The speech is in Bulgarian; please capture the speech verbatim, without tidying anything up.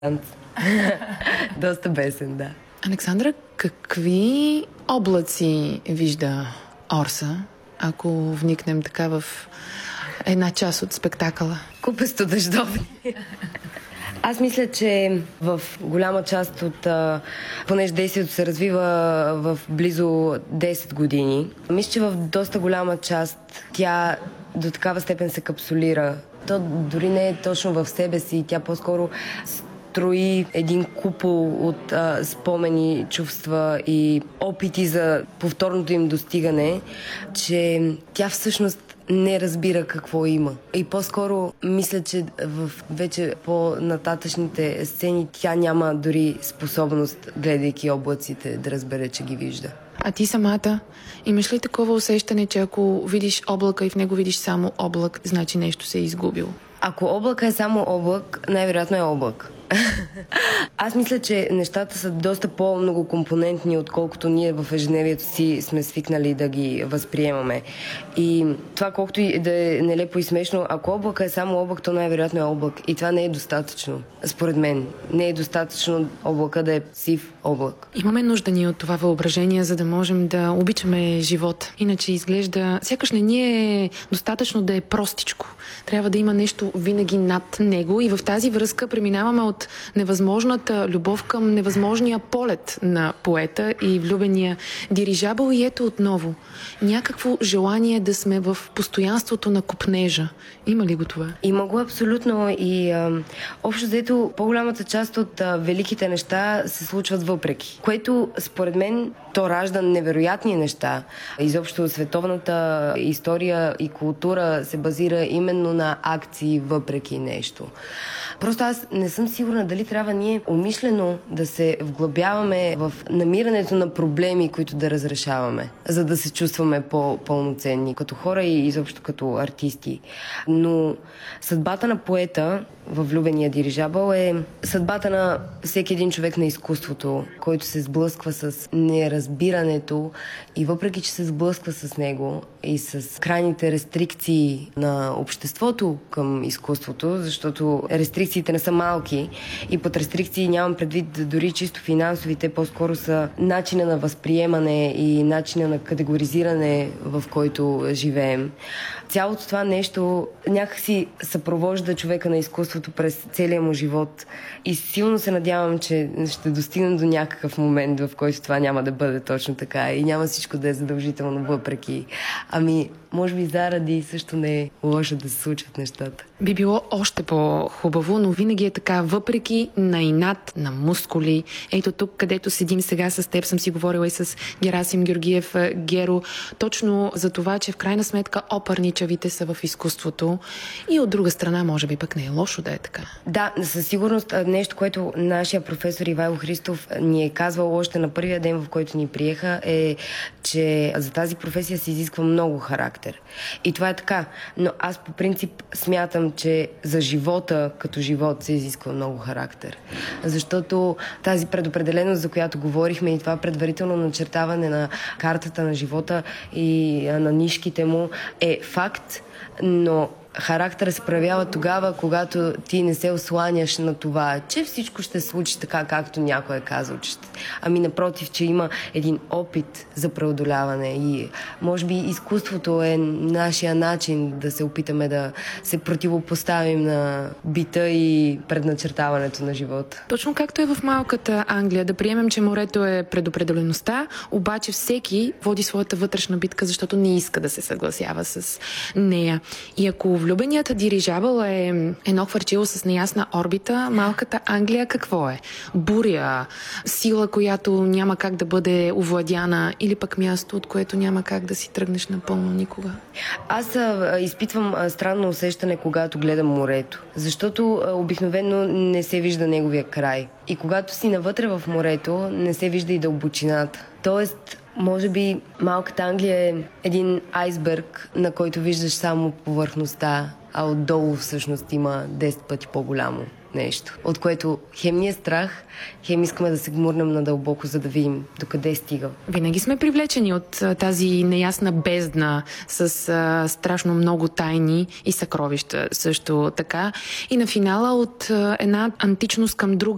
Доста бесен, да. Александра, какви облаци вижда Орса, ако вникнем така в една част от спектакъла? Купесто дъждовни. Аз мисля, че в голяма част от... Понеже действието се развива в близо десет години, мисля, че в доста голяма част тя до такава степен се капсулира. То дори не е точно в себе си, тя по-скоро строи един купол от а, спомени, чувства и опити за повторното им достигане, че тя всъщност не разбира какво има. И по-скоро мисля, че в вече по-нататъчните сцени тя няма дори способност, гледайки облаците, да разбере, че ги вижда. А ти самата, имаш ли такова усещане, че ако видиш облака и в него видиш само облак, значи нещо се е изгубило? Ако облака е само облак, най-вероятно е облак. Аз мисля, че нещата са доста по-многокомпонентни, отколкото ние в ежедневието си сме свикнали да ги възприемаме. И това, колкото и да е нелепо и смешно, ако облака е само облак, то най-вероятно е облак. И това не е достатъчно. Според мен не е достатъчно облака да е сив облак. Имаме нужда ни от това въображение, за да можем да обичаме живот. Иначе изглежда, сякаш не ни е достатъчно да е простичко. Трябва да има нещо винаги над него и в тази връзка преминаваме от невъзможната любов към невъзможния полет на поета и влюбения дирижабъл и ето отново някакво желание да сме в постоянството на копнежа. Има ли го това? Има го абсолютно и а, общо взето по-голямата част от а, великите неща се случват въпреки, което според мен то ражда невероятни неща. Изобщо световната история и култура се базира именно на акции въпреки нещо. Просто аз не съм сигурна дали трябва ние умишлено да се вглъбяваме в намирането на проблеми, които да разрешаваме, за да се чувстваме по-пълноценни като хора и изобщо като артисти. Но съдбата на поета във влюбения дирижабъл е съдбата на всеки един човек на изкуството, който се сблъсква с неразбирането и въпреки, че се сблъсква с него и с крайните рестрикции на обществото към изкуството, защото рестрикциите не са малки и под рестрикции нямам предвид дори чисто финансовите, по-скоро са начина на възприемане и начина на категоризиране, в който живеем. Цялото това нещо някакси съпровожда човека на изкуството през целия му живот и силно се надявам, че ще достигнем до някакъв момент, в който това няма да бъде точно така и няма всичко да е задължително въпреки. Ами, може би заради също не е лошо да се случват нещата. Би било още по-хубаво, но винаги е така, въпреки на инат, на мускули. Ето тук, където седим сега с теб, съм си говорила и с Герасим Георгиев, Геро, точно за това, че в крайна сметка опърничавите са в изкуството и от друга страна, може би пък не е лошо да е така. Да, със сигурност нещо, което нашия професор Ивайло Христов ни е казвал още на първия ден, в който ни приеха, е, че за тази професия се изисква много характер. И това е така. Но аз по принцип смятам, че за живота като живот се изисква много характер. Защото тази предопределеност, за която говорихме и това предварително начертаване на картата на живота и на нишките му е факт, но характерът се проявява тогава, когато ти не се осланяш на това, че всичко ще се случи така, както някой е казал, че ще. Ами напротив, че има един опит за преодоляване и може би изкуството е нашия начин да се опитаме да се противопоставим на бита и предначертаването на живота. Точно както е в малката Англия, да приемем, че морето е предопределеността, обаче всеки води своята вътрешна битка, защото не иска да се съгласява с нея. И ако влюбеният дирижабъл е едно хвърчило с неясна орбита, малката Англия какво е? Буря, сила, която няма как да бъде овладяна или пък място, от което няма как да си тръгнеш напълно никога? Аз а, изпитвам а, странно усещане, когато гледам морето, защото а, обикновено не се вижда неговия край. И когато си навътре в морето, не се вижда и дълбочината. Тоест, може би малката Англия е един айсберг, на който виждаш само повърхността, а отдолу всъщност има десет пъти по-голямо нещо, от което хем ни е страх, хем искаме да се гмурнем надълбоко, за да видим докъде стига. Винаги сме привлечени от а, тази неясна бездна с а, страшно много тайни и съкровища също така. И на финала от а, една античност към друга